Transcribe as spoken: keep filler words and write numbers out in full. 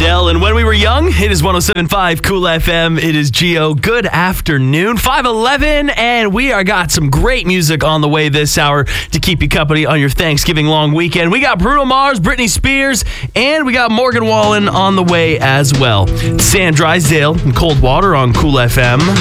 Adele, and When We Were Young, it is one oh seven point five Cool F M. It is Geo. Good afternoon, five eleven, and we are got some great music on the way this hour to keep you company on your Thanksgiving long weekend. We got Bruno Mars, Britney Spears, and we got Morgan Wallen on the way as well. Sam Drysdale and Cold Water on Cool F M.